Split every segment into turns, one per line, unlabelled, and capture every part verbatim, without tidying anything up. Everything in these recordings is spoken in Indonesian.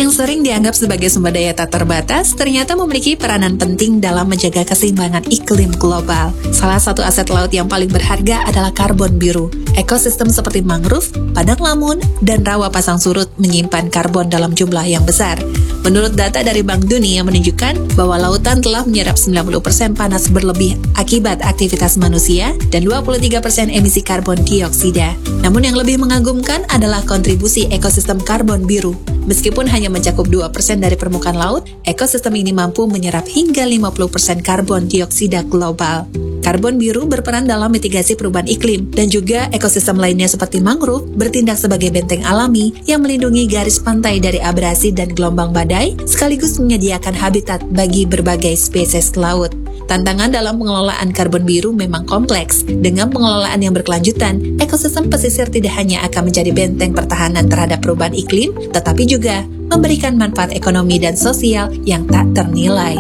yang sering dianggap sebagai sumber daya tak terbatas ternyata memiliki peranan penting dalam menjaga keseimbangan iklim global. Salah satu aset laut yang paling berharga adalah karbon biru. Ekosistem seperti mangrove, padang lamun, dan rawa pasang surut menyimpan karbon dalam jumlah yang besar. Menurut data dari Bank Dunia menunjukkan bahwa lautan telah menyerap sembilan puluh persen panas berlebih akibat aktivitas manusia dan dua puluh tiga persen emisi karbon dioksida. Namun yang lebih mengagumkan adalah kontribusi ekosistem karbon biru. Meskipun hanya mencakup dua persen dari permukaan laut, ekosistem ini mampu menyerap hingga lima puluh persen karbon dioksida global. Karbon biru berperan dalam mitigasi perubahan iklim, dan juga ekosistem lainnya seperti mangrove bertindak sebagai benteng alami yang melindungi garis pantai dari abrasi dan gelombang badai, sekaligus menyediakan habitat bagi berbagai spesies laut. Tantangan dalam pengelolaan karbon biru memang kompleks. Dengan pengelolaan yang berkelanjutan, ekosistem pesisir tidak hanya akan menjadi benteng pertahanan terhadap perubahan iklim, tetapi juga memberikan manfaat ekonomi dan sosial yang tak ternilai.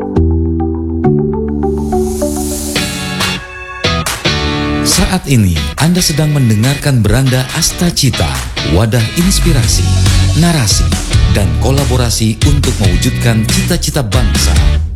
Saat ini Anda sedang mendengarkan Beranda Astacita, wadah inspirasi, narasi, dan kolaborasi untuk mewujudkan cita-cita bangsa.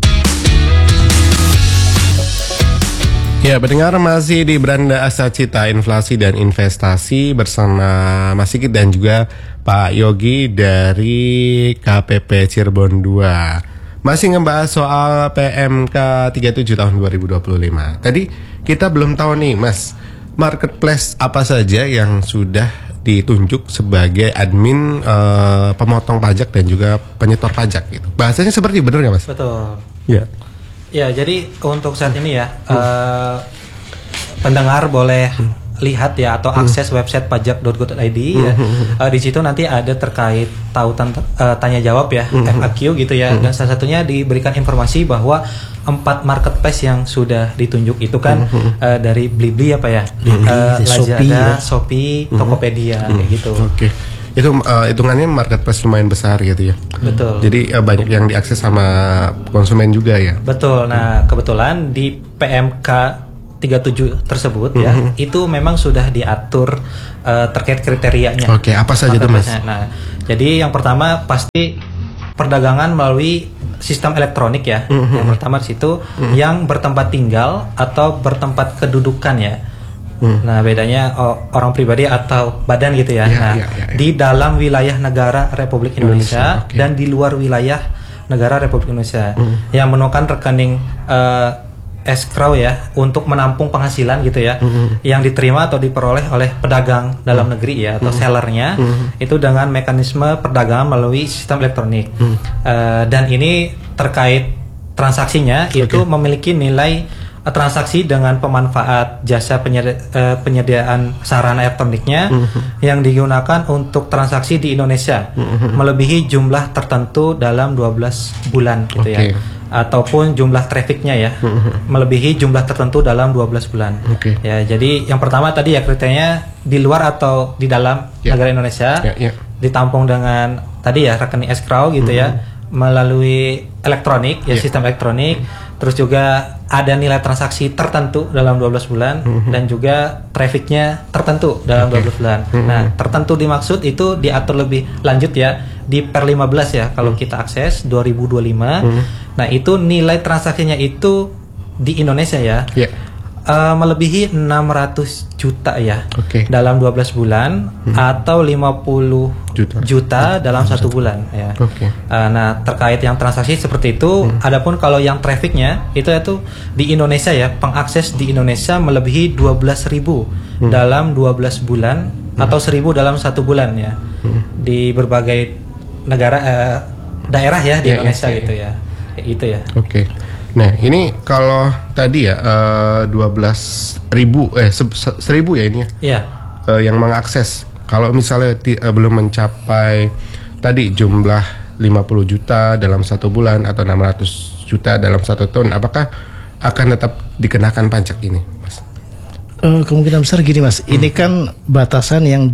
Ya, pendengar masih di Beranda Astacita Inflasi dan Investasi bersama Mas Sigit dan juga Pak Yogi dari K P P Cirebon dua. Masih ngebahas soal P M K tiga puluh tujuh tahun dua ribu dua puluh lima. Tadi kita belum tahu nih, Mas, marketplace apa saja yang sudah ditunjuk sebagai admin uh, pemotong pajak dan juga penyetor pajak gitu. Bahasanya seperti benar nggak, Mas?
Betul.
Ya.
Ya, jadi untuk saat ini ya, hmm. uh, pendengar boleh hmm. lihat ya atau akses hmm. website pajak dot go dot i d ya. Hmm. Uh, di situ nanti ada terkait tautan uh, tanya jawab ya, hmm. F A Q gitu ya. Hmm. Dan salah satunya diberikan informasi bahwa empat marketplace yang sudah ditunjuk itu kan hmm. uh, dari Blibli apa ya, hmm. uh, Lazada, Shopee, Shopee hmm. Tokopedia hmm. kayak gitu.
Oke. Okay. Itu uh, hitungannya marketplace lumayan besar gitu ya.
Betul.
Jadi uh, banyak yang diakses sama konsumen juga ya.
Betul. Nah, kebetulan di P M K tiga puluh tujuh tersebut mm-hmm. ya, itu memang sudah diatur uh, terkait kriterianya. Oke, okay, apa saja itu, Mas? Nah, jadi yang pertama pasti perdagangan melalui sistem elektronik ya. Mm-hmm. Yang pertama di situ mm-hmm. yang bertempat tinggal atau bertempat kedudukan ya. Hmm. Nah, bedanya oh, orang pribadi atau badan gitu ya. ya,
ya,
nah,
ya, ya.
di dalam wilayah negara Republik Indonesia, Indonesia okay. dan di luar wilayah negara Republik Indonesia hmm. yang menemukan rekening uh, escrow ya untuk menampung penghasilan gitu ya, hmm. yang diterima atau diperoleh oleh pedagang dalam hmm. negeri ya atau hmm. sellernya hmm. itu dengan mekanisme perdagangan melalui sistem elektronik. Hmm. Uh, dan ini terkait transaksinya okay. itu memiliki nilai transaksi dengan pemanfaat jasa penyedi- uh, penyediaan sarana elektroniknya mm-hmm. yang digunakan untuk transaksi di Indonesia mm-hmm. melebihi jumlah tertentu dalam dua belas bulan gitu okay. ya, ataupun jumlah trafficnya ya mm-hmm. melebihi jumlah tertentu dalam dua belas bulan okay. ya. Jadi yang pertama tadi ya kriterianya di luar atau di dalam yeah. negara Indonesia yeah, yeah. ditampung dengan tadi ya rekening escrow gitu mm-hmm. ya melalui elektronik ya yeah. sistem elektronik. Terus juga ada nilai transaksi tertentu dalam dua belas bulan mm-hmm. dan juga trafficnya tertentu dalam okay. dua belas bulan. Mm-hmm. Nah, tertentu dimaksud itu diatur lebih lanjut ya di per lima belas ya kalau mm-hmm. kita akses dua ribu dua puluh lima. Mm-hmm. Nah, itu nilai transaksinya itu di Indonesia ya. Yeah. Uh, melebihi enam ratus juta ya okay. dalam dua belas bulan hmm. atau lima puluh juta, juta dalam satu bulan ya. Okay. Uh, nah, terkait yang transaksi seperti itu, hmm. adapun kalau yang trafficnya itu itu di Indonesia ya, pengakses di Indonesia melebihi dua belas ribu hmm. dalam dua belas bulan hmm. atau seribu dalam satu bulan ya. Hmm. Di berbagai negara uh, daerah ya di yeah, Indonesia yeah, gitu yeah. ya. Kayak gitu ya. Oke.
Okay. Nah, ini kalau tadi ya uh, dua belas ribu eh se- se- seribu ya ini ya.
Iya.
Uh, yang mengakses. Kalau misalnya ti- uh, belum mencapai tadi jumlah lima puluh juta dalam satu bulan atau enam ratus juta dalam satu tahun, apakah akan tetap dikenakan pajak ini, Mas?
Uh, kemungkinan besar gini, Mas. Hmm. Ini kan batasan yang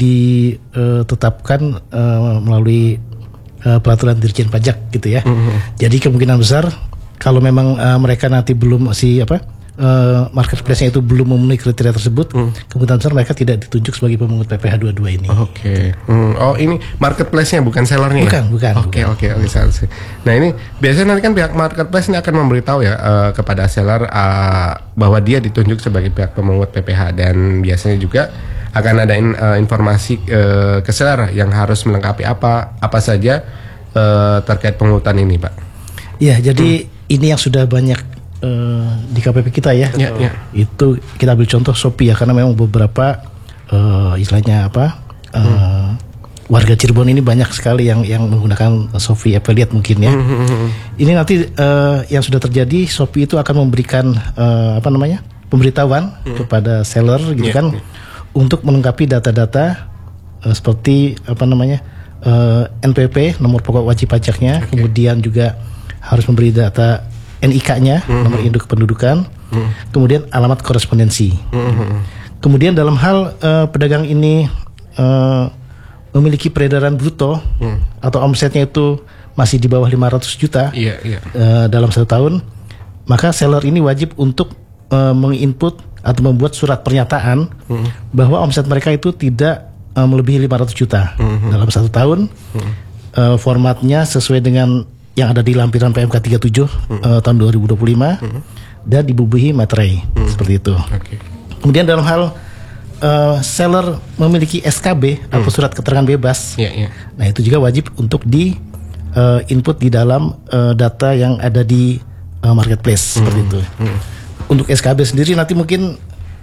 ditetapkan uh, melalui uh, peraturan Dirjen Pajak gitu ya. Hmm. Jadi kemungkinan besar kalau memang uh, mereka nanti belum masih apa uh, marketplace-nya itu belum memenuhi kriteria tersebut, hmm. kemungkinan besar mereka tidak ditunjuk sebagai pemungut P P H dua puluh dua ini.
Oke. Okay. Hmm. Oh, ini marketplace-nya bukan sellernya?
Bukan, ya? bukan.
Oke, oke, oke. Nah, ini biasanya nanti kan pihak marketplace ini akan memberitahu ya uh, kepada seller uh, bahwa dia ditunjuk sebagai pihak pemungut P P H, dan biasanya juga akan ada in, uh, informasi uh, ke seller yang harus melengkapi apa apa saja uh, terkait pemungutan ini, Pak.
Ya, jadi hmm. ini yang sudah banyak uh, di K P P kita ya.
Ya, ya. Itu
kita ambil contoh Shopee ya, karena memang beberapa uh, istilahnya apa uh, hmm. warga Cirebon ini banyak sekali yang yang menggunakan Shopee affiliate mungkin ya. Hmm. Ini nanti uh, yang sudah terjadi, Shopee itu akan memberikan uh, apa namanya pemberitahuan hmm. kepada seller gitu yeah. kan, untuk melengkapi data-data uh, seperti apa namanya uh, N P P, nomor pokok wajib pajaknya, okay. kemudian juga harus memberi data N I K-nya, mm-hmm. nomor induk kependudukan, mm-hmm. kemudian alamat korespondensi. Mm-hmm. Kemudian dalam hal uh, pedagang ini uh, memiliki peredaran bruto mm. atau omsetnya itu masih di bawah lima ratus juta
yeah, yeah.
Uh, dalam satu tahun, maka seller ini wajib untuk uh, menginput atau membuat surat pernyataan mm. bahwa omset mereka itu tidak uh, melebihi lima ratus juta mm-hmm. dalam satu tahun. Mm. Uh, formatnya sesuai dengan yang ada di lampiran P M K tiga puluh tujuh hmm. uh, tahun dua ribu dua puluh lima hmm. dan dibubuhi materai hmm. seperti itu.
Okay.
Kemudian dalam hal uh, seller memiliki S K B hmm. atau surat keterangan bebas,
yeah, yeah.
nah itu juga wajib untuk di uh, input di dalam uh, data yang ada di uh, marketplace hmm. seperti itu. Hmm. Untuk S K B sendiri nanti mungkin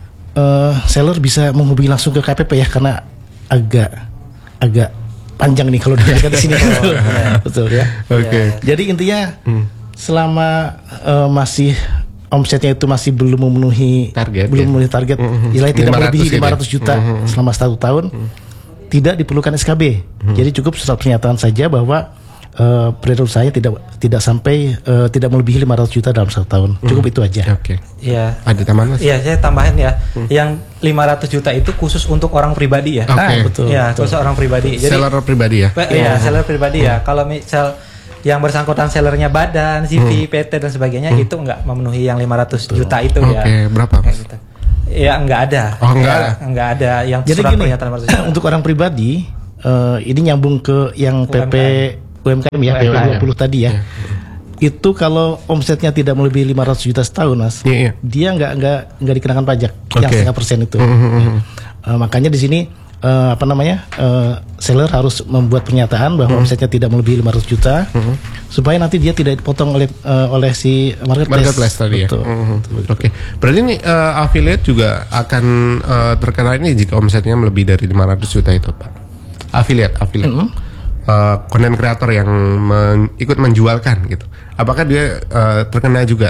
uh, seller bisa menghubungi langsung ke K P P ya, karena agak agak panjang nih kalau dilihat di sini. Oh, ya. Betul ya.
Oke. Okay.
Jadi intinya hmm. selama uh, masih omsetnya itu masih belum memenuhi
target,
belum
ya?
memenuhi target,
mm-hmm.
istilahnya tidak melebihi
gitu.
lima ratus juta mm-hmm. selama satu tahun, mm-hmm. tidak diperlukan S K B. Mm-hmm. Jadi cukup surat pernyataan saja bahwa uh, peredaran usahanya tidak tidak sampai uh, tidak melebihi lima ratus juta dalam satu tahun. Cukup mm-hmm. itu aja.
Oke. Okay.
Iya.
Ada tambahan Mas?
Iya, saya tambahin ya. Hmm. Yang lima ratus juta itu khusus untuk orang pribadi ya.
Oke, okay.
ah, betul.
Iya,
betul.
khusus orang pribadi. Jadi
seller pribadi ya.
Iya, yeah. seller pribadi ya. Kalau misal yang bersangkutan sellernya badan, C V, hmm. P T dan sebagainya hmm. itu enggak memenuhi yang lima ratus juta itu
okay.
ya.
Oke, berapa Mas?
Gitu. Ya enggak ada.
Oh, enggak ada.
Ya, enggak ada yang
jadi
surat
gini,
pernyataan lima ratus juta.
Untuk orang pribadi uh, ini nyambung ke yang P P U M K M ya, P P dua puluh tadi ya. Yeah. Itu kalau omsetnya tidak melebihi lima ratus juta setahun Mas, yeah, yeah. dia nggak nggak nggak dikenakan pajak okay. yang setengah persen itu. Mm-hmm. Uh, makanya di sini uh, apa namanya uh, seller harus membuat pernyataan bahwa mm-hmm. omsetnya tidak melebihi lima ratus juta mm-hmm. supaya nanti dia tidak dipotong oleh uh, oleh si marketplace.
Marketplace tadi ya. Mm-hmm. Oke, okay. Berarti ini uh, affiliate juga akan uh, terkena ini jika omsetnya lebih dari lima ratus juta itu Pak. Affiliate, affiliate. Mm-hmm. Uh, konten kreator yang men, ikut menjualkan gitu, apakah dia uh, terkena juga?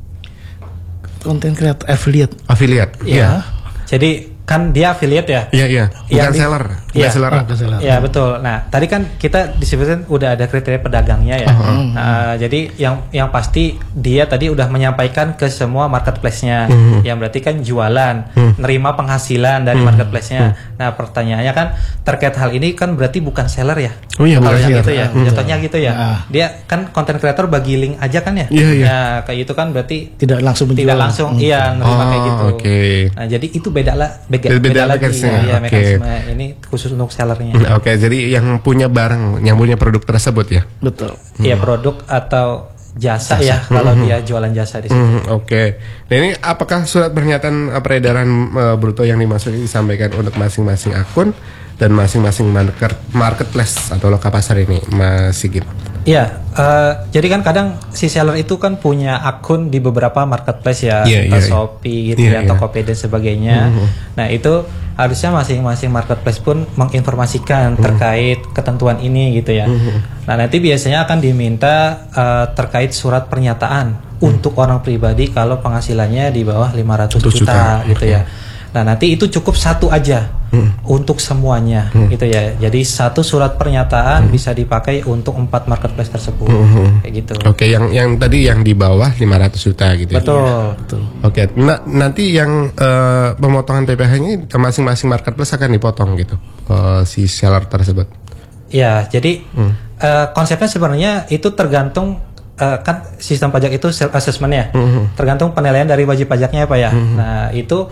Konten kreator affiliate,
affiliate,
ya. Yeah. Jadi kan dia affiliate ya?
Iya iya. Bukan di, seller, bukan
ya.
seller.
Oh, seller. Ya betul. Nah tadi kan kita disebutkan udah ada kriteria pedagangnya ya. Uh-huh. Nah, jadi yang yang pasti dia tadi udah menyampaikan ke semua marketplace-nya, uh-huh. yang berarti kan jualan, uh-huh. nerima penghasilan dari uh-huh. marketplace-nya. Uh-huh. Nah pertanyaannya kan terkait hal ini kan berarti bukan seller ya?
Oh iya,
kalau yang
seller.
gitu ya,
uh-huh.
jatuhnya gitu ya.
Uh-huh.
Dia kan konten kreator bagi link aja kan ya?
Iya yeah, iya.
Yeah. Nah kayak itu kan berarti
tidak langsung menjual.
Tidak langsung, uh-huh. iya nerima
oh,
kayak gitu.
Okay.
Nah jadi itu beda lah, beda,
beda,
beda lagi.
Ya,
ya,
okay.
mekanisme ini khusus untuk sellernya.
Oke, okay, jadi yang punya barang, yang punya produk tersebut ya.
Betul.
Iya, hmm. produk atau jasa, jasa. ya kalau mm-hmm. dia jualan jasa di situ.
Mm-hmm. Oke. Okay. Nah ini apakah surat pernyataan peredaran uh, bruto yang dimaksud ini disampaikan untuk masing-masing akun dan masing-masing market, marketplace atau loka pasar ini, Mas Sigit?
Iya, uh, jadi kan kadang si seller itu kan punya akun di beberapa marketplace ya,
yeah, yeah,
Shopee gitu yeah, ya, yeah. Tokopedia dan sebagainya. Mm-hmm. Nah itu harusnya masing-masing marketplace pun menginformasikan mm-hmm. terkait ketentuan ini gitu ya. Mm-hmm. Nah nanti biasanya akan diminta uh, terkait surat pernyataan mm-hmm. untuk orang pribadi kalau penghasilannya di bawah lima ratus juta gitu okay. ya. Nah nanti itu cukup satu aja hmm. untuk semuanya hmm. gitu ya. Jadi satu surat pernyataan hmm. bisa dipakai untuk empat marketplace tersebut hmm. kayak gitu.
Oke, okay, yang yang tadi yang di bawah lima ratus juta gitu.
Betul.
Ya? Betul. Oke, okay. Nah nanti yang uh, pemotongan P P H ini ke masing-masing marketplace akan dipotong gitu uh, si seller tersebut.
Ya, jadi hmm. uh, konsepnya sebenarnya itu tergantung uh, kan sistem pajak itu self assessment ya, mm-hmm. tergantung penilaian dari wajib pajaknya apa ya. Mm-hmm. Nah itu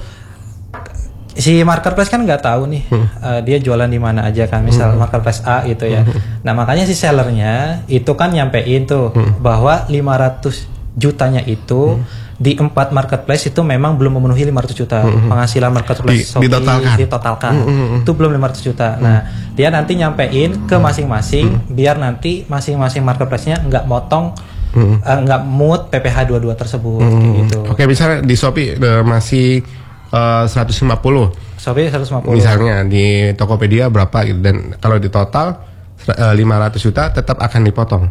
si marketplace kan nggak tahu nih mm-hmm. uh, dia jualan di mana aja kan, misal mm-hmm. marketplace A gitu ya. Mm-hmm. Nah makanya si sellernya itu kan nyampein tuh mm-hmm. bahwa lima ratus jutanya itu mm-hmm. di empat marketplace itu memang belum memenuhi lima ratus juta mm-hmm. penghasilan marketplace di, Shopee ditotalkan, ditotalkan. Mm-hmm. Itu belum lima ratus juta. Mm-hmm. Nah dia nanti nyampein ke masing-masing mm-hmm. biar nanti masing-masing marketplace-nya nggak motong mm-hmm. uh, nggak mood P P H dua puluh dua tersebut. Mm-hmm. Gitu. Oke,
misalnya di Shopee uh, masih uh, seratus lima puluh
Shopee seratus lima puluh
misalnya, di Tokopedia berapa gitu, dan kalau di total uh, lima ratus juta tetap akan dipotong.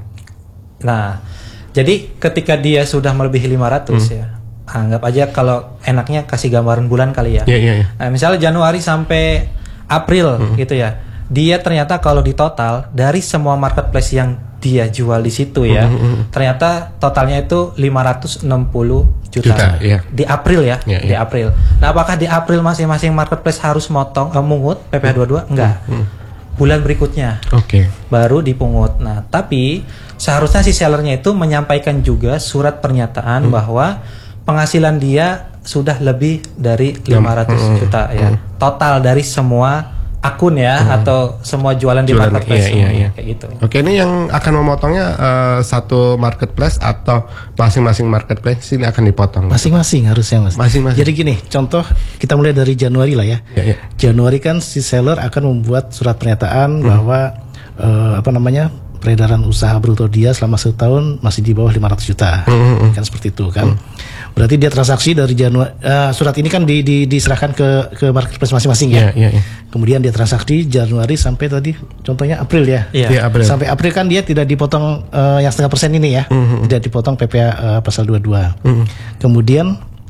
Nah jadi ketika dia sudah melebihi lima ratus hmm. ya, anggap aja kalau enaknya kasih gambaran bulan kali ya.
Yeah, yeah, yeah.
Nah, misalnya Januari sampai April hmm. gitu ya. Dia ternyata kalau di total dari semua marketplace yang dia jual di situ ya, hmm. ternyata totalnya itu lima ratus enam puluh juta. Juta yeah. Di April ya, yeah, yeah. di April. Nah, apakah di April masing-masing marketplace harus motong uh, mungut P P H dua puluh dua? Enggak. Hmm. Bulan berikutnya. Oke. Okay. Baru dipungut. Nah, tapi seharusnya si sellernya itu menyampaikan juga surat pernyataan hmm. bahwa penghasilan dia sudah lebih dari lima ratus hmm. juta ya. Hmm. Total dari semua akun ya hmm. atau semua jualan, jualan di marketplace. Iya, iya, iya. Kayak gitu.
Oke, ini yang akan memotongnya uh, satu marketplace atau masing-masing marketplace ini akan dipotong?
Masing-masing harusnya Mas.
Masing-masing.
Jadi gini, contoh kita mulai dari Januari lah ya. Ya, ya. Januari kan si seller akan membuat surat pernyataan hmm. bahwa uh, apa namanya? peredaran usaha bruto dia selama satu tahun masih di bawah lima ratus juta. Mm-hmm. Kan seperti itu kan. Mm. Berarti dia transaksi dari Januari, uh, surat ini kan di, di, diserahkan ke ke marketplace masing-masing ya. Yeah, yeah, yeah. Kemudian dia transaksi Januari sampai tadi contohnya April ya. Yeah. Yeah, April. Sampai April kan dia tidak dipotong uh, yang setengah persen ini ya. Mm-hmm. Tidak dipotong P P H uh, pasal dua puluh dua. Mm-hmm. Kemudian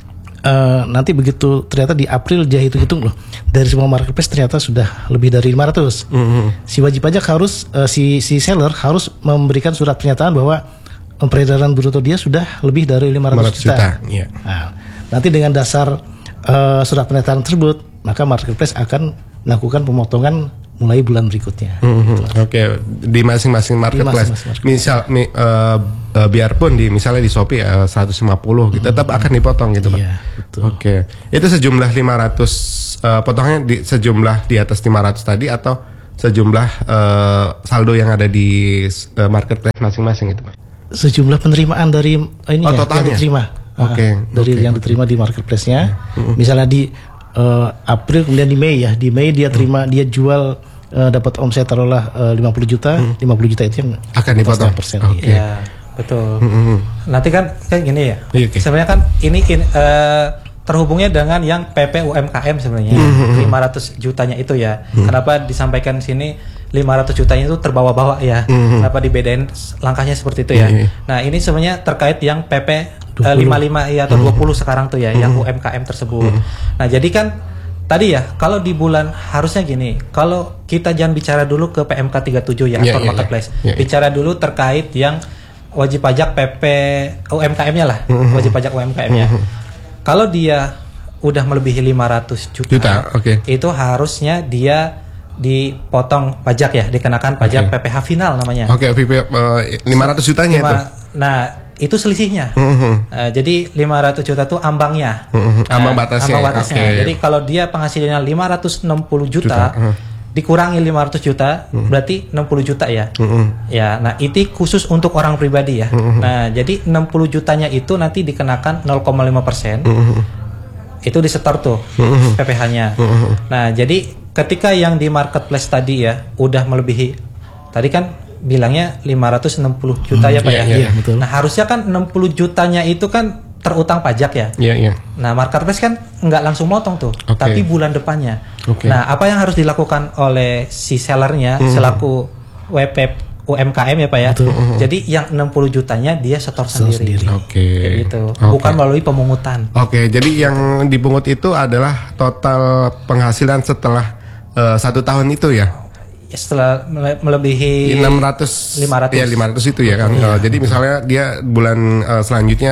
Uh, nanti begitu ternyata di April dia hitung-hitung loh, dari semua marketplace ternyata sudah lebih dari lima ratus. Mm-hmm. Si wajib pajak harus uh, si si seller harus memberikan surat pernyataan bahwa peredaran bruto dia sudah lebih dari lima ratus juta. juta. Yeah. Nah, nanti dengan dasar uh, surat pernyataan tersebut, maka marketplace akan melakukan pemotongan mulai bulan berikutnya.
Mm-hmm. Oke, okay. Di masing-masing marketplace. Di masing-masing marketplace. Misal, mi, uh, uh, biarpun di misalnya di Shopee uh, seratus lima puluh, gitu, mm-hmm. tetap akan dipotong gitu, Pak. Iya, betul. Oke, okay. Itu sejumlah lima ratus, uh, potongnya di sejumlah di atas lima ratus tadi atau sejumlah uh, saldo yang ada di uh, marketplace masing-masing itu, Pak?
Sejumlah penerimaan dari uh, ini
oh,
ya,
totalnya?
yang diterima. Oke. Okay. Uh, dari okay. yang diterima di marketplace-nya. Mm-hmm. Misalnya di uh, April kemudian di Mei ya, di Mei dia terima mm-hmm. dia jual Uh, dapat omset taruhlah uh, lima puluh juta, hmm. lima puluh juta itu yang
akan dipotong persen. Oke. Okay.
Ya, betul. Mm-hmm. Nanti kan kan gini ya.
Okay.
Sebenarnya kan ini in, uh, terhubungnya dengan yang P P U M K M sebenarnya. Mm-hmm. lima ratus jutanya itu ya. Mm-hmm. Kenapa disampaikan di sini lima ratus jutanya itu terbawa-bawa ya. Mm-hmm. Kenapa dibedain langkahnya seperti itu ya. Mm-hmm. Nah, ini sebenarnya terkait yang P P uh, lima puluh lima ya atau mm-hmm. dua puluh sekarang tuh ya, mm-hmm. yang U M K M tersebut. Mm-hmm. Nah, jadi kan tadi ya, kalau di bulan harusnya gini, kalau kita jangan bicara dulu ke P M K tiga puluh tujuh ya, yeah, akun yeah, marketplace, yeah, yeah. bicara dulu terkait yang wajib pajak P P U M K M-nya lah, mm-hmm. wajib pajak U M K M-nya. Mm-hmm. Kalau dia udah melebihi lima ratus juta, juta okay. itu harusnya dia dipotong pajak ya, dikenakan pajak okay. P P H final namanya.
Oke, okay, uh, lima ratus jutanya itu.
Nah, itu selisihnya. Mm-hmm. Uh, jadi lima ratus juta itu ambangnya.
Mm-hmm. Ambang batasnya.
Ambang batasnya. Okay. Jadi kalau dia penghasilannya lima ratus enam puluh juta, juta. Uh. dikurangi lima ratus juta, mm-hmm. berarti enam puluh juta ya. Mm-hmm. Ya, nah itu khusus untuk orang pribadi ya. Mm-hmm. Nah, jadi enam puluh jutanya itu nanti dikenakan nol koma lima persen. Mm-hmm. Itu disetor tuh mm-hmm. P P H-nya. Mm-hmm. Nah, jadi ketika yang di marketplace tadi ya udah melebihi, tadi kan bilangnya lima ratus enam puluh juta hmm, ya Pak iya, ya. Iya, betul. Nah, harusnya kan enam puluh jutanya itu kan terutang pajak ya. Iya, iya. Nah, marketplace kan nggak langsung motong tuh, okay. tapi bulan depannya. Okay. Nah, apa yang harus dilakukan oleh si sellernya hmm. selaku W P U M K M ya Pak ya. Betul. Jadi yang enam puluh jutanya dia setor sendiri. sendiri. Oke. Okay. Gitu. Okay. Bukan melalui pemungutan.
Oke, okay, jadi yang dipungut itu adalah total penghasilan setelah uh, satu tahun itu ya.
Setelah melebihi
enam ratus, lima ratus ya lima ratus itu ya kan. Iya. Uh, jadi misalnya dia bulan uh, selanjutnya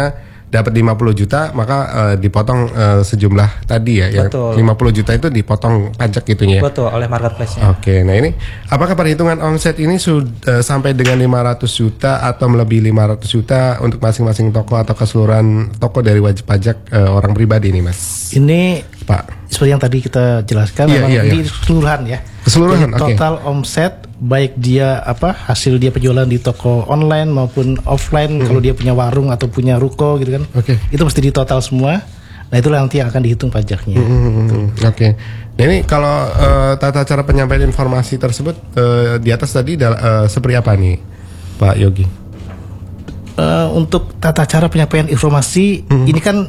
dapat lima puluh juta maka uh, dipotong uh, sejumlah tadi ya.
Betul.
Yang lima puluh juta itu dipotong pajak gitunya ya.
Betul, oleh marketplace-nya.
Oke, nah ini apakah perhitungan omset ini sudah uh, sampai dengan lima ratus juta atau melebihi lima ratus juta untuk masing-masing toko atau keseluruhan toko dari wajib pajak uh, orang pribadi nih Mas?
Ini
Pak,
seperti yang tadi kita jelaskan,
iya,
memang
iya,
ini
iya.
keseluruhan ya.
Keseluruhan,
Jadi
oke.
total omset baik dia apa hasil dia penjualan di toko online maupun offline,
Hmm.
kalau dia punya warung atau punya ruko gitu kan,
Oke.
itu mesti ditotal semua. Nah itulah nanti yang akan dihitung pajaknya.
Hmm, Oke, nah ini kalau uh, tata cara penyampaian informasi tersebut uh, di atas tadi uh, seperti apa nih, Pak Yogi?
Eh, untuk tata cara penyampaian informasi ini kan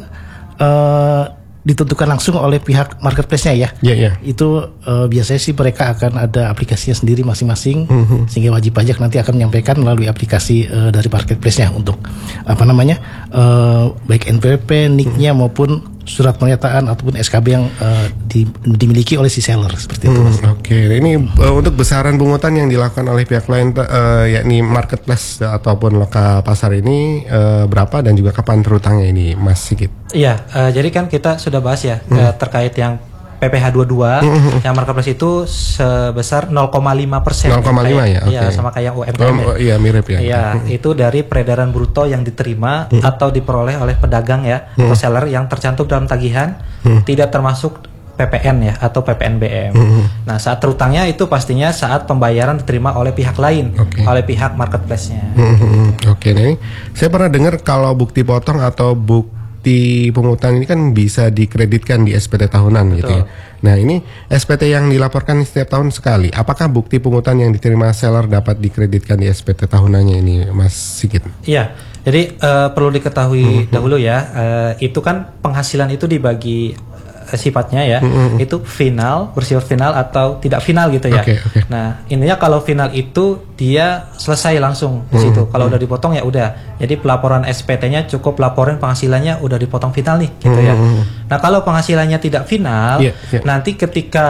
eh, ditentukan langsung oleh pihak marketplace-nya ya.
Iya, iya.
Itu eh, biasanya sih mereka akan ada aplikasinya sendiri masing-masing, sehingga wajib pajak nanti akan menyampaikan melalui aplikasi eh, dari marketplace-nya untuk apa namanya eh, baik N P W P, N I C-nya maupun surat pernyataan ataupun S K B yang eh, di- dimiliki oleh si seller seperti itu. Mas.
Hmm, Oke, ini uh, untuk besaran pungutan yang dilakukan oleh pihak lain, uh, yakni marketplace uh, ataupun lokal pasar ini uh, berapa dan juga kapan terutangnya ini, Mas Sigit?
Iya, eh, jadi kan kita sudah bahas ya eh, terkait yang P P H dua puluh dua yang marketplace itu sebesar nol koma lima persen.
nol koma lima ya,
Iya,
oke.
sama kayak U M K M.
Oh, iya mirip ya.
Iya, itu dari peredaran bruto yang diterima atau diperoleh oleh pedagang ya, atau seller yang tercantum dalam tagihan, tidak termasuk P P N ya atau P P N B M. Nah, saat terutangnya itu pastinya saat pembayaran diterima oleh pihak lain,
Oke.
oleh pihak marketplace-nya.
Hmm, Oke, nah ini saya pernah dengar kalau bukti potong atau bukti pungutan ini kan bisa dikreditkan di S P T tahunan gitu ya. Nah ini S P T yang dilaporkan setiap tahun sekali. Apakah bukti pungutan yang diterima seller dapat dikreditkan di S P T tahunannya ini, Mas Sigit?
Iya, jadi eh, perlu diketahui dahulu ya, eh, itu kan penghasilan itu dibagi eh, sifatnya ya, itu final, bersifat final atau tidak final gitu ya.
Oke, oke.
Nah, intinya kalau final itu dia selesai langsung di situ. Kalau udah dipotong ya udah. Jadi pelaporan S P T-nya cukup laporin penghasilannya udah dipotong final nih, gitu ya. Nah, kalau penghasilannya tidak final,
Iya, iya.
nanti ketika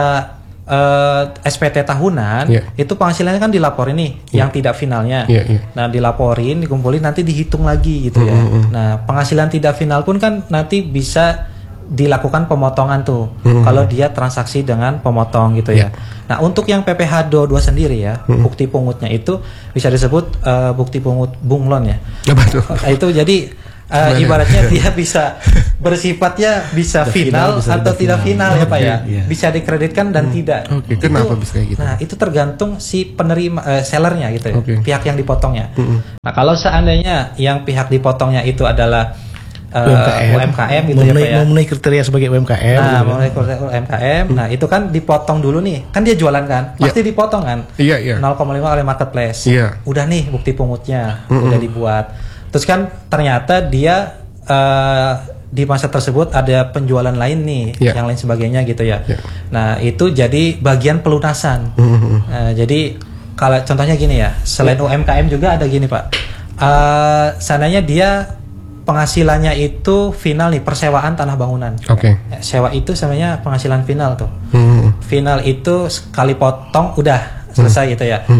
eh, S P T tahunan,
Iya.
itu penghasilannya kan dilaporin nih, yang tidak finalnya.
Iya, iya.
Nah, dilaporin, dikumpulin, nanti dihitung lagi gitu ya. Nah, penghasilan tidak final pun kan nanti bisa dilakukan pemotongan tuh kalau dia transaksi dengan pemotong gitu ya. Nah, untuk yang P P H dua puluh dua sendiri ya, bukti pungutnya itu bisa disebut eh, bukti pungut bunglon ya.
Apa tuh?
Nah, itu jadi eh, ibaratnya dia bisa bersifatnya bisa final,
bisa
atau tidak final, ya Pak ya.
Iya.
Bisa dikreditkan dan tidak.
Oke,
Itu-
kenapa bisa kayak gitu?
Nah, itu tergantung si penerima eh, sellernya gitu ya,
Oke.
pihak yang dipotongnya. Nah, kalau seandainya yang pihak dipotongnya itu adalah eh, U M K M gitu ya
memenuhi,
Pak ya.
memenuhi kriteria sebagai U M K M.
Nah,
gitu kan.
memenuhi kriteria U M K M. Nah, itu kan dipotong dulu nih. Kan dia jualan kan? Pasti dipotong kan?
Iya, iya.
nol koma lima oleh marketplace.
Iya.
Udah nih bukti pungutnya, udah dibuat. Terus kan ternyata dia eh, di masa tersebut ada penjualan lain nih,
Iya.
yang lain sebagainya gitu ya.
Iya.
Nah, itu jadi bagian pelunasan. Nah, jadi kalau contohnya gini ya, selain U M K M juga ada gini Pak. Eh, seandainya dia penghasilannya itu final nih, persewaan tanah bangunan.
Oke.
Ya, sewa itu sebenarnya penghasilan final tuh.
Hmm.
Final itu sekali potong udah selesai gitu ya.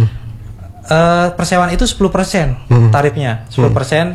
Eh, persewaan itu sepuluh persen tarifnya. sepuluh persen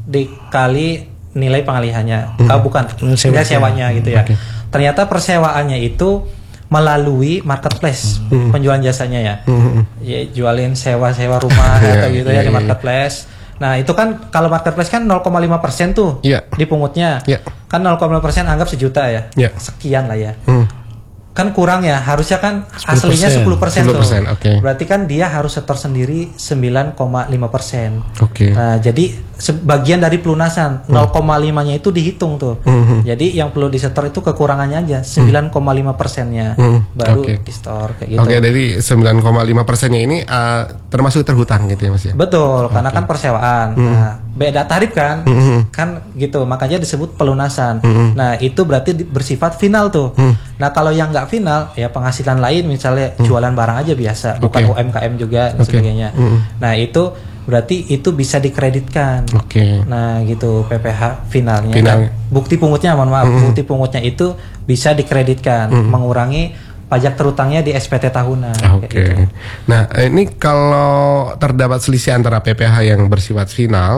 dikali nilai pengalihannya. Ah, bukan,
Sewa-
nilai sewanya gitu ya.
Oke.
Ternyata persewaannya itu melalui marketplace penjualan jasanya ya. Ya, jualin sewa-sewa rumah
Iya,
atau gitu
iya,
ya di
iya.
marketplace. Nah, itu kan kalau marketplace kan nol koma lima persen tuh
Iya.
dipungutnya.
Iya.
Kan nol koma lima persen anggap sejuta ya.
Iya.
Sekian lah ya.
Hmm.
Kan kurang ya, harusnya kan
sepuluh persen.
aslinya sepuluh persen tuh.
sepuluh persen, oke.
Berarti kan dia harus setor sendiri sembilan koma lima persen.
Oke.
Nah, jadi sebagian dari pelunasan nol koma lima-nya itu dihitung tuh. Jadi yang perlu disetor itu kekurangannya aja sembilan koma lima persennya
Hmm,
baru
oke.
di-store kayak gitu.
Oke, dari sembilan koma lima persennya ini uh, termasuk terhutang gitu ya Mas ya?
Betul, karena kan persewaan. Nah, beda tarif kan, kan gitu. Makanya disebut pelunasan. Nah, itu berarti di- bersifat final tuh. Nah, kalau yang nggak final, ya penghasilan lain, misalnya jualan barang aja biasa, bukan
Oke.
U M K M juga dan
Oke.
sebagainya. Nah, itu berarti itu bisa dikreditkan.
Oke.
Nah, gitu P P H finalnya.
Final.
Dan bukti pungutnya, mohon maaf, bukti pungutnya itu bisa dikreditkan, mengurangi pajak terutangnya di S P T tahunan.
Oke.
kayak gitu.
Nah, ini kalau terdapat selisih antara P P H yang bersifat final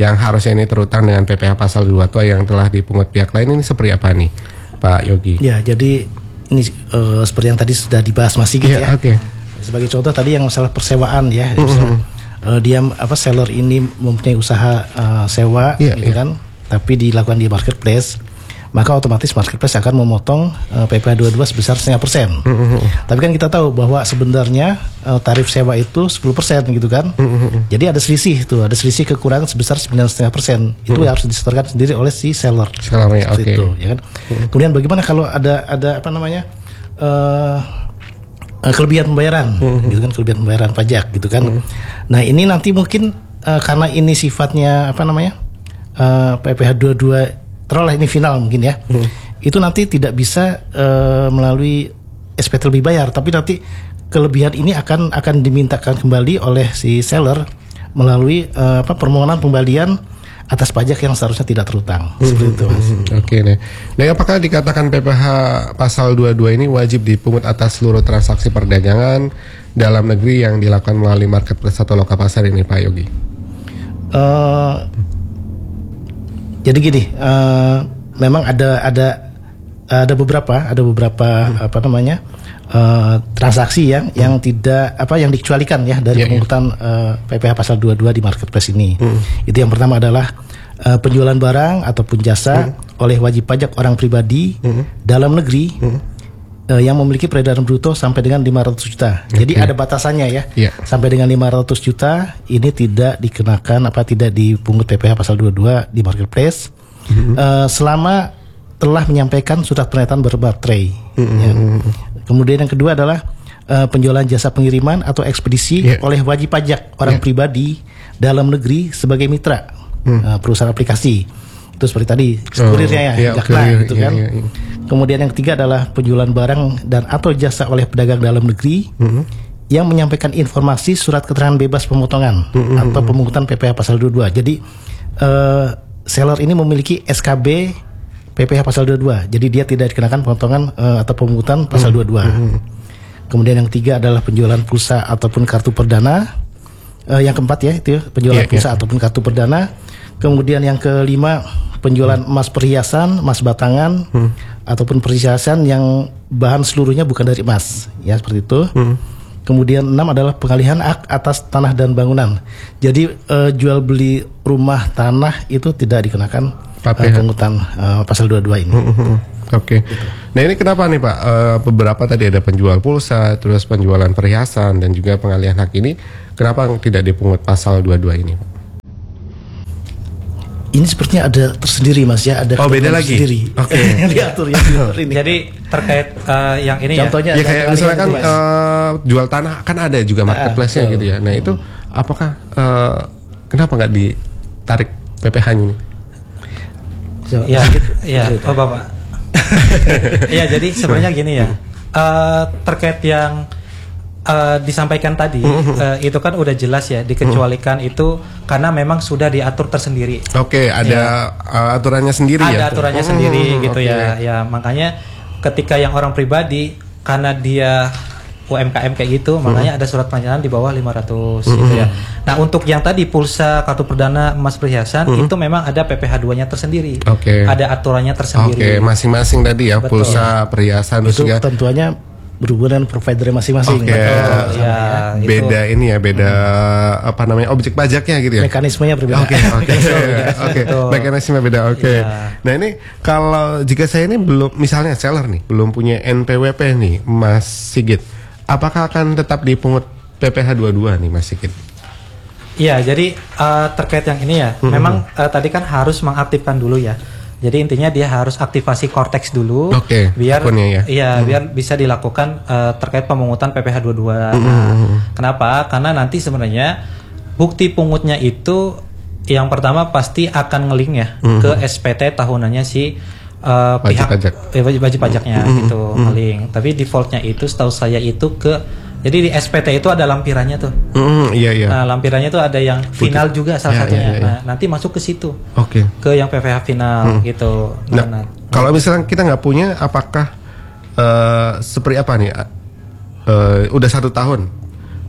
yang harusnya ini terutang dengan P P H pasal dua puluh dua yang telah dipungut pihak lain ini seperti apa nih, Pak Yogi?
Ya, jadi ini uh, seperti yang tadi sudah dibahas Mas Sigit
yeah,
ya.
Oke. Okay.
Sebagai contoh tadi yang masalah persewaan ya, mm-hmm. uh, dia apa seller ini mempunyai usaha uh, sewa,
yeah,
gitu yeah. kan, tapi dilakukan di marketplace, maka otomatis marketplace akan memotong uh, P P H dua puluh dua sebesar setengah persen. Mm-hmm. Tapi kan kita tahu bahwa sebenarnya uh, tarif sewa itu sepuluh persen gitu kan. Mm-hmm. Jadi ada selisih tuh, ada selisih kekurangan sebesar sembilan setengah persen. Itu mm-hmm. harus disetorkan sendiri oleh si seller.
Sellernya, oke. Okay.
Itu, ya kan. Mm-hmm. Kemudian bagaimana kalau ada ada apa namanya uh, kelebihan pembayaran, mm-hmm. gitu kan, kelebihan pembayaran pajak gitu kan. Mm-hmm. Nah ini nanti mungkin uh, karena ini sifatnya apa namanya uh, P P H dua puluh dua terolah ini final mungkin ya, hmm. itu nanti tidak bisa uh, melalui S P T lebih bayar, tapi nanti kelebihan ini akan akan dimintakan kembali oleh si seller melalui uh, apa permohonan pembalian atas pajak yang seharusnya tidak terutang. Hmm. Seperti itu, Mas.
Hmm. Oke nih. Nah, apakah dikatakan P P H pasal dua puluh dua ini wajib dipungut atas seluruh transaksi perdagangan dalam negeri yang dilakukan melalui marketplace atau loka pasar ini, Pak Yogi?
Uh, Jadi gini, uh, memang ada ada ada beberapa ada beberapa hmm. apa namanya uh, transaksi ya hmm. yang tidak apa yang dikecualikan ya dari yeah, pemungutan yeah. uh, P P H pasal dua puluh dua di marketplace ini. Hmm. Itu yang pertama adalah uh, penjualan barang ataupun jasa hmm. oleh wajib pajak orang pribadi hmm. dalam negeri hmm. uh, yang memiliki peredaran bruto sampai dengan lima ratus juta. Okay. Jadi ada batasannya ya. Yeah. Sampai dengan lima ratus juta ini tidak dikenakan apa tidak dipungut P P H pasal dua puluh dua di marketplace mm-hmm. uh, selama telah menyampaikan surat pernyataan berbaterai. Mm-hmm. Ya. Kemudian yang kedua adalah uh, penjualan jasa pengiriman atau ekspedisi yeah. oleh wajib pajak orang yeah. pribadi dalam negeri sebagai mitra mm. uh, perusahaan aplikasi. Itu seperti tadi kurirnya ya,
yeah,
Jakna
okay,
gitu
yeah,
kan.
yeah, yeah.
Kemudian yang ketiga adalah penjualan barang dan atau jasa oleh pedagang dalam negeri mm-hmm. yang menyampaikan informasi surat keterangan bebas pemotongan mm-hmm. atau pemungutan P P H pasal dua puluh dua. Jadi uh, seller ini memiliki S K B P P H pasal dua puluh dua. Jadi dia tidak dikenakan pemotongan uh, atau pemungutan pasal mm-hmm. dua puluh dua. Mm-hmm. Kemudian yang ketiga adalah penjualan pulsa ataupun kartu perdana. Uh, yang keempat ya itu ya, penjualan yeah, pulsa yeah. ataupun kartu perdana. Kemudian yang kelima penjualan emas perhiasan, emas batangan, hmm. ataupun perhiasan yang bahan seluruhnya bukan dari emas, ya seperti itu. Hmm. Kemudian enam adalah pengalihan hak atas tanah dan bangunan. Jadi uh, jual beli rumah tanah itu tidak dikenakan uh, pemungutan uh, pasal dua puluh dua ini. Hmm, hmm.
Oke. Okay. Gitu. Nah ini kenapa nih Pak? Uh, beberapa tadi ada penjual pulsa, terus penjualan perhiasan dan juga pengalihan hak ini, kenapa tidak dipungut pasal dua puluh dua ini, Pak?
Ini sepertinya ada tersendiri Mas ya, ada
oh beda lagi.
Oke.
Okay.
diatur ya. ini. Jadi terkait uh, yang ini
contohnya
ya. Ya kayak misalnya kan uh, jual tanah kan ada juga marketplace-nya ah, gitu ya. Nah itu apakah uh, kenapa nggak ditarik P P H-nya ini?
So, ya, ya. Oh Bapak. Ya jadi sebenarnya gini ya. Uh, terkait yang Uh, disampaikan tadi uh, itu kan udah jelas ya dikecualikan itu karena memang sudah diatur tersendiri.
Oke, okay, ada ya. uh, aturannya sendiri
ada
ya.
Ada aturannya hmm, sendiri gitu
okay.
ya. Ya makanya ketika yang orang pribadi karena dia U M K M kayak gitu, hmm. makanya ada surat pernyataan di bawah lima ratus hmm. gitu ya. Nah, untuk yang tadi pulsa, kartu perdana, emas perhiasan hmm. itu memang ada P P H dua-nya tersendiri.
Oke. Okay.
Ada aturannya tersendiri.
Oke, okay, masing-masing tadi ya. Betul. Pulsa, perhiasan
itu
juga
ketentuannya berhubungan provider masing-masing.
Oke. Okay.
Ya,
beda itu. Ini ya, beda hmm. apa namanya objek pajaknya gitu ya.
Mekanismenya berbeda.
Oke, oke. Oke. Mekanismenya beda. Oke. Okay. Ya. Nah, ini kalau jika saya ini belum misalnya seller nih, belum punya N P W P nih, Mas Sigit. Apakah akan tetap dipungut P P H dua puluh dua nih, Mas Sigit?
Iya, jadi uh, terkait yang ini ya, hmm. memang uh, tadi kan harus mengaktifkan dulu ya. Jadi intinya dia harus aktivasi Cortex dulu,
okay,
biar
ya.
iya hmm. biar bisa dilakukan uh, terkait pemungutan P P H dua puluh dua. Hmm. Nah, kenapa? Karena nanti sebenarnya bukti pungutnya itu yang pertama pasti akan ngelink ya hmm. ke S P T tahunannya si uh,
wajib
pihak
pajak.
Eh, wajib, wajib pajaknya hmm. gitu hmm. ngelink. Tapi defaultnya itu setahu saya itu ke jadi di S P T itu ada lampirannya tuh.
Mm, iya iya.
Nah, lampirannya tuh ada yang final Putih. juga salah ya, satunya. Ya, ya. Nah, nanti masuk ke situ.
Oke. Okay.
Ke yang P P H final hmm. gitu.
Nah, nah, nah kalau misalnya kita nggak punya, apakah uh, seperti apa nih? Uh, udah satu tahun,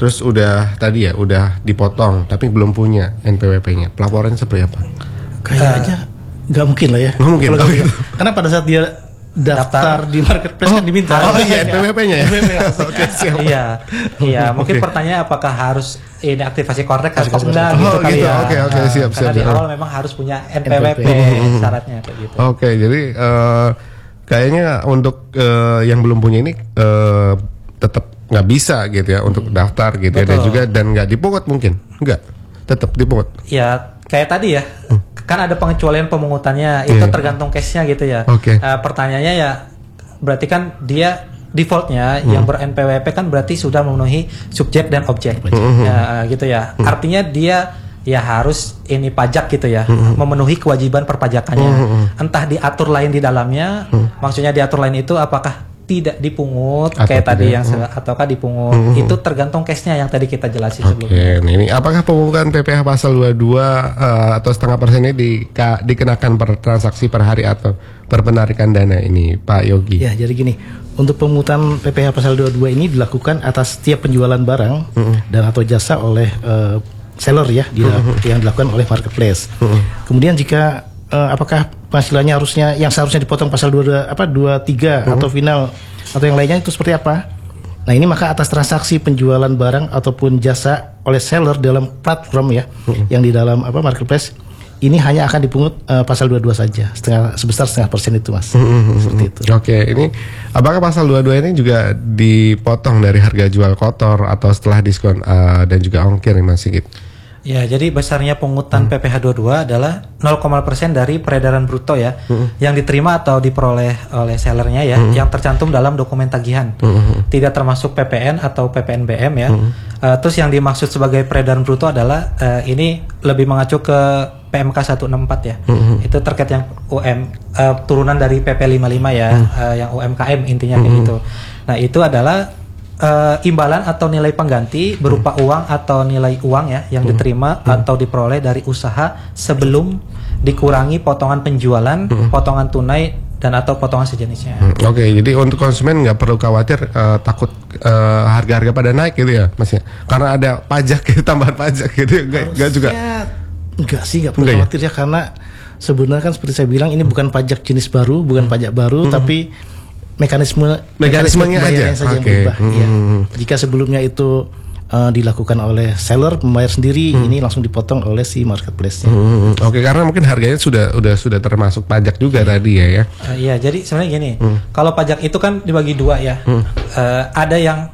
terus udah tadi ya udah dipotong tapi belum punya N P W P-nya, pelaporan seperti apa?
Kayaknya nggak mungkin lah ya.
Nggak mungkin.
Kalau
Oh,
gitu.
gitu.
Karena pada saat dia daftar, di marketplace kan diminta.
Oh iya, N P W P-nya ya. Oke, siap.
Iya, iya. Mungkin
Oke.
pertanyaan apakah harus ini aktivasi korek atau enggak
Oh,
gitu kali
gitu.
ya.
Oke, oke,
Nah,
siap,
karena
siap.
di awal memang harus punya N P W P syaratnya kayak gitu.
Oke, jadi eh, kayaknya untuk eh, yang belum punya ini eh, tetap nggak bisa gitu ya untuk daftar gitu ya, dan
Betul.
juga dan nggak dipungut mungkin, nggak, tetap dipungut.
Ya kayak tadi ya, kan ada pengecualian pemungutannya, itu
Iya.
tergantung case-nya gitu ya.
Oke.
Eh, pertanyaannya ya, berarti kan dia defaultnya yang ber-N P W P kan berarti sudah memenuhi subjek dan objek, ya, eh, gitu ya. Artinya dia ya harus ini pajak gitu ya, memenuhi kewajiban perpajakannya. Entah diatur lain di dalamnya, maksudnya diatur lain itu apakah tidak dipungut
Atau
kayak tadi
tidak.
yang se- ataukah dipungut, itu tergantung case-nya yang tadi kita jelasin
Oke,
sebelumnya.
nah ini apakah pemungutan P P H pasal dua puluh dua eh, atau setengah persen ini di, ka- dikenakan per transaksi per hari atau per penarikan dana ini, Pak Yogi?
Ya, jadi gini, untuk pemungutan P P H pasal dua puluh dua ini dilakukan atas setiap penjualan barang dan atau jasa oleh eh, seller ya, di, yang dilakukan oleh marketplace. Kemudian jika eh, apakah penghasilannya harusnya yang seharusnya dipotong pasal dua puluh dua apa dua puluh tiga atau final atau yang lainnya itu seperti apa? Nah, ini maka atas transaksi penjualan barang ataupun jasa oleh seller dalam platform ya, yang di dalam apa marketplace, ini hanya akan dipungut eh, pasal dua puluh dua saja, setengah sebesar setengah persen itu, Mas. Seperti itu.
Oke, ini apakah pasal dua puluh dua ini juga dipotong dari harga jual kotor atau setelah diskon eh, dan juga ongkir nih, Mas Sigit?
Ya, jadi besarnya pungutan P P H dua puluh dua adalah nol koma nol persen dari peredaran bruto ya, yang diterima atau diperoleh oleh sellernya ya, yang tercantum dalam dokumen tagihan. Tidak termasuk P P N atau P P N B M ya. Uh, terus yang dimaksud sebagai peredaran bruto adalah uh, ini lebih mengacu ke P M K seratus enam puluh empat ya. Itu terkait yang U M uh, turunan dari P P lima puluh lima ya, uh, yang U M K M intinya kayak gitu. Nah, itu adalah Uh, imbalan atau nilai pengganti berupa uang atau nilai uang ya yang diterima atau diperoleh dari usaha sebelum dikurangi potongan penjualan, potongan tunai dan atau potongan sejenisnya.
Hmm, Oke, jadi untuk konsumen nggak perlu khawatir eh, takut eh, harga-harga pada naik gitu ya, Mas ya? Karena ada pajak gitu, tambahan pajak gitu, nggak nggak juga.
Ya, enggak sih, enggak perlu
Enggak ya?
khawatir ya, karena sebenarnya kan seperti saya bilang ini bukan pajak jenis baru, bukan pajak baru, tapi mekanisme
Mekanismenya
pembayarannya
aja.
saja yang
Oke.
berubah.
Hmm.
Iya. Jika sebelumnya itu uh, dilakukan oleh seller membayar sendiri, ini langsung dipotong oleh si marketplace-nya.
Hmm, Oke, karena mungkin harganya sudah udah sudah termasuk pajak juga tadi ya ya.
Uh, iya, jadi sebenarnya gini, kalau pajak itu kan dibagi dua ya. Uh, ada yang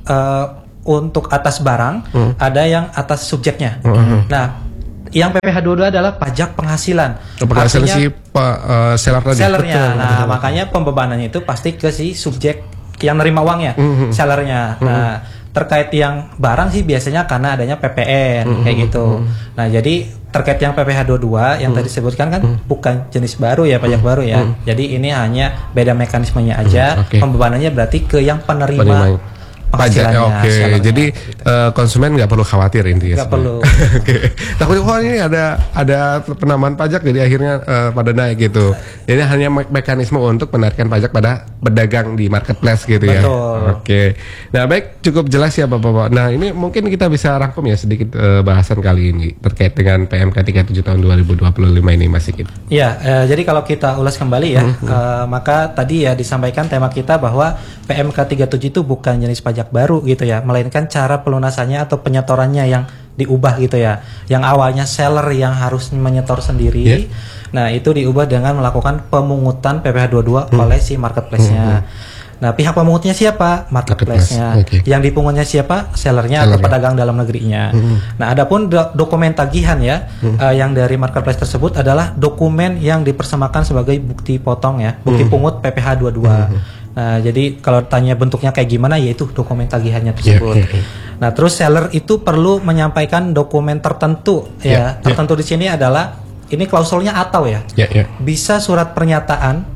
uh, untuk atas barang, ada yang atas subjeknya. Nah, yang P P H dua puluh dua adalah pajak penghasilan.
Penghasilan
Artinya,
si Pak eh, seller tadi.
sellernya.
Betul,
Nah,
betul.
makanya pembebanannya itu pasti ke si subjek yang nerima uangnya, sellernya. Nah, terkait yang barang sih biasanya karena adanya P P N kayak gitu. Nah, jadi terkait yang P P H dua puluh dua yang tadi disebutkan kan bukan jenis baru ya, pajak baru ya. Jadi ini hanya beda mekanismenya aja.
Oke.
Pembebanannya berarti ke yang penerima,
Penerima pajak.
penghasilannya,
Oke,
sellernya,
jadi
gitu.
eh, konsumen nggak perlu khawatir intinya.
Nggak perlu.
Oke. Takut oh ini ada ada penambahan pajak jadi akhirnya eh, pada naik gitu. Jadi hanya me- mekanisme untuk menarikan pajak pada pedagang di marketplace gitu ya.
Betul.
Oke. Nah, baik, cukup jelas ya Bapak-bapak. Nah, ini mungkin kita bisa rangkum ya sedikit eh, bahasan kali ini terkait dengan P M K tiga puluh tujuh tahun dua ribu dua puluh lima ini Mas Sigit.
Ya, eh, jadi kalau kita ulas kembali ya, eh, maka tadi ya disampaikan tema kita bahwa P M K tiga puluh tujuh itu bukan jenis pajak baru gitu ya, melainkan cara pelunasannya atau penyetorannya yang diubah gitu ya. Yang awalnya seller yang harus menyetor sendiri,
Yeah.
nah itu diubah dengan melakukan pemungutan P P H dua puluh dua oleh si marketplace-nya. Nah, pihak pemungutnya siapa? Marketplace-nya.
Marketplace, oke.
Yang dipungutnya siapa? Sellernya atau
Sellernya.
pedagang dalam negerinya. Nah, adapun do- dokumen tagihan ya, eh, yang dari marketplace tersebut adalah dokumen yang dipersemakan sebagai bukti potong ya, bukti pungut P P H dua puluh dua. Nah, jadi kalau tanya bentuknya kayak gimana, yaitu dokumen tagihannya tersebut.
iya, iya.
Nah, terus seller itu perlu menyampaikan dokumen tertentu
Iya,
ya.
iya.
Tertentu di sini adalah ini klausulnya atau ya.
Ya, ya.
Bisa surat pernyataan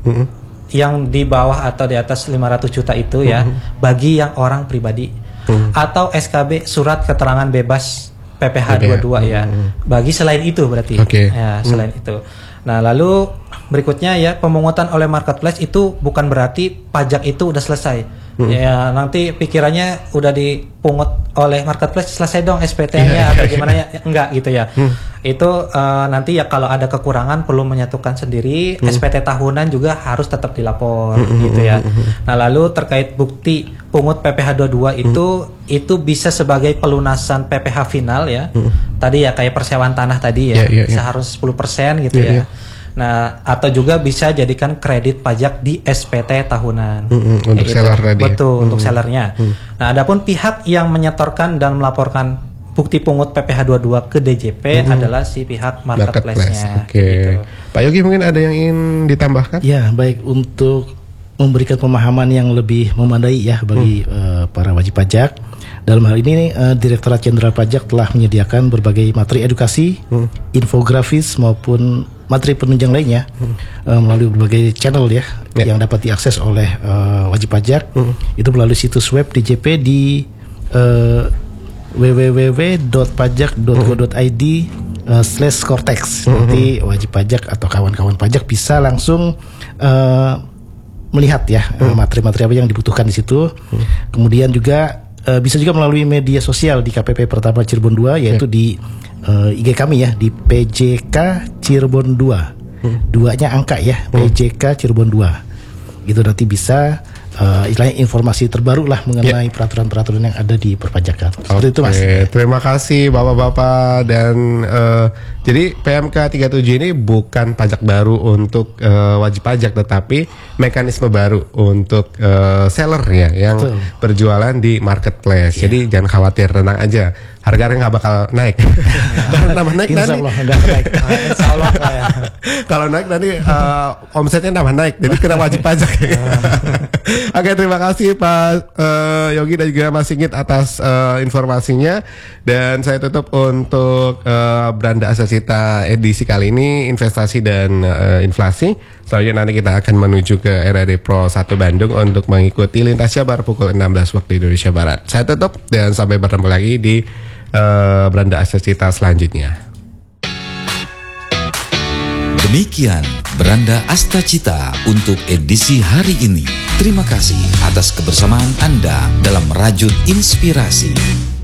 yang di bawah atau di atas lima ratus juta itu ya, bagi yang orang pribadi, atau S K B surat keterangan bebas P P H dua puluh dua ya, bagi selain itu berarti.
Oke.
Ya, selain itu. Nah, lalu berikutnya ya, pemungutan oleh marketplace itu bukan berarti pajak itu udah selesai. hmm. ya nanti pikirannya udah dipungut oleh marketplace, selesai dong S P T-nya atau gimana ya, enggak gitu ya. Hmm. Itu uh, nanti ya kalau ada kekurangan perlu menyatukan sendiri. hmm. S P T tahunan juga harus tetap dilapor hmm. gitu ya. Nah lalu terkait bukti pungut P P H dua puluh dua itu hmm. itu bisa sebagai pelunasan P P H final ya. Hmm. Tadi ya kayak persewaan tanah tadi ya, yeah, yeah, yeah. seharusnya sepuluh persen gitu yeah, ya. Yeah. Nah, atau juga bisa jadikan kredit pajak di S P T tahunan.
Mm-hmm, untuk
gitu.
seller tadi.
Betul, mm-hmm. untuk sellernya.
Mm-hmm. Nah,
adapun pihak yang menyetorkan dan melaporkan bukti pungut P P H dua puluh dua ke D J P mm-hmm. adalah si pihak marketplace-nya.
Oke. Okay. Gitu. Pak Yogi mungkin ada yang ingin ditambahkan?
Ya, baik, untuk memberikan pemahaman yang lebih memadai ya bagi hmm. uh, para wajib pajak. Dalam hal ini uh, Direktorat Jenderal Pajak telah menyediakan berbagai materi edukasi, hmm. infografis maupun materi penunjang lainnya hmm. uh, melalui berbagai channel ya yeah. yang dapat diakses oleh uh, wajib pajak. Hmm. Itu melalui situs web D J P di uh, w w w dot pajak dot go dot i d uh, slash cortex. Hmm. Nanti wajib pajak atau kawan-kawan pajak bisa langsung uh, melihat ya hmm. materi-materi apa yang dibutuhkan di situ. Hmm. Kemudian juga uh, bisa juga melalui media sosial di K P P Pertama Cirebon dua, yaitu yeah. di uh, I G kami ya, di P J K Cirebon dua. Hmm. Duanya angka ya, P J K Cirebon dua. Itu nanti bisa uh, istilahnya informasi terbaru lah mengenai yeah. peraturan-peraturan yang ada di perpajakan. Seperti
okay.
itu Mas.
Terima kasih Bapak-bapak. Dan uh, jadi P M K tiga puluh tujuh ini bukan pajak baru untuk uh, wajib pajak, tetapi mekanisme baru untuk uh, seller ya yang Betul. berjualan di marketplace. Yeah. Jadi jangan khawatir, tenang aja. Harganya nggak bakal naik. Dan tambah naik nanti.
Insya Allah nggak naik.
Insya Allah ya.
Kalau naik nanti uh, omsetnya tambah naik, jadi kena wajib pajak. Oke, terima kasih Pak uh, Yogi dan juga Mas Singgit atas uh, informasinya. Dan saya tutup untuk uh, Beranda Asacita edisi kali ini, investasi dan uh, inflasi. Selanjutnya nanti kita akan menuju ke R R D Pro satu Bandung untuk mengikuti Lintas Jabar pukul enam belas waktu Indonesia Barat. Saya tutup dan sampai bertemu lagi di uh, Beranda Asacita selanjutnya.
Demikian Beranda Astacita untuk edisi hari ini. Terima kasih atas kebersamaan Anda dalam Rajut Inspirasi.